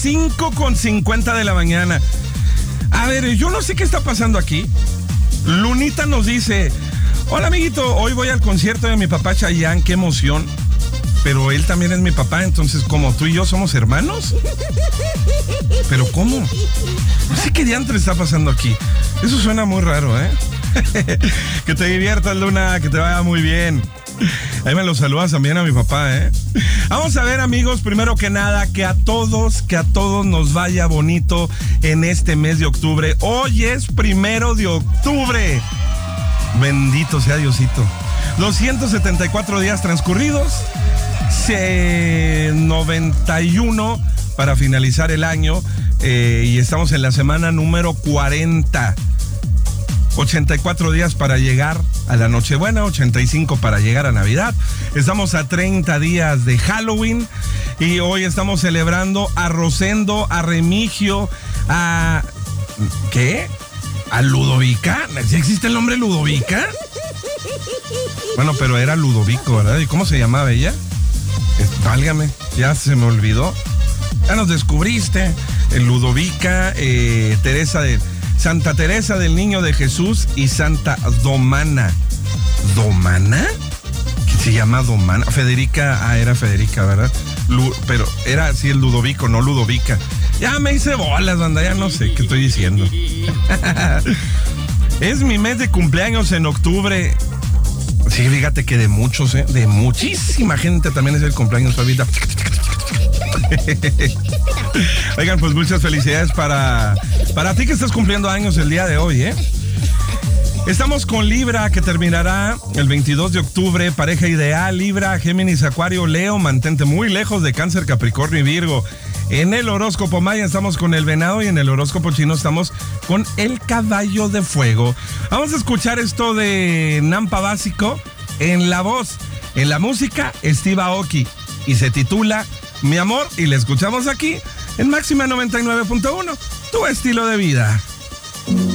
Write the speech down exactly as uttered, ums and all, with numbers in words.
cinco con cincuenta de la mañana. A ver, yo no sé qué está pasando aquí. Lunita nos dice: hola amiguito, hoy voy al concierto de mi papá Chayanne, qué emoción. Pero él también es mi papá, entonces, ¿como tú y yo somos hermanos? ¿Pero cómo? No sé qué diantre está pasando aquí. Eso suena muy raro, ¿eh? Que te diviertas, Luna, que te vaya muy bien. Ahí me lo saludas también a mi papá, ¿eh? Vamos a ver, amigos, primero que nada, que a todos, que a todos nos vaya bonito en este mes de octubre. Hoy es primero de octubre. Bendito sea Diosito. doscientos setenta y cuatro días transcurridos, noventa y uno para finalizar el año, eh, y estamos en la semana número cuarenta. ochenta y cuatro días para llegar a la Nochebuena, ochenta y cinco para llegar a Navidad. Estamos a treinta días de Halloween y hoy estamos celebrando a Rosendo, a Remigio, a... ¿qué? ¿A Ludovica? ¿Sí existe el nombre Ludovica? Bueno, pero era Ludovico, ¿verdad? ¿Y cómo se llamaba ella? Es, válgame, ya se me olvidó. Ya nos descubriste. El Ludovica, eh, Teresa de... Santa Teresa del Niño de Jesús y Santa Domana. ¿Domana? ¿Qué se llama Domana? Federica, ah, era Federica, ¿verdad? Lu, pero era así el Ludovico, no Ludovica. Ya me hice bolas, banda, ya no sé qué estoy diciendo. Es mi mes de cumpleaños en octubre. Sí, fíjate que de muchos, ¿eh? De muchísima gente también es el cumpleaños ahorita. Oigan, pues muchas felicidades para, para ti que estás cumpliendo años el día de hoy, ¿eh? Estamos con Libra, que terminará el veintidós de octubre, pareja ideal, Libra, Géminis, Acuario, Leo, mantente muy lejos de Cáncer, Capricornio y Virgo. En el horóscopo maya estamos con el venado y en el horóscopo chino estamos con el caballo de fuego. Vamos a escuchar esto de Nampa Básico en la voz, en la música, Steve Aoki, y se titula Mi Amor, y la escuchamos aquí en Máxima noventa y nueve punto uno, tu estilo de vida.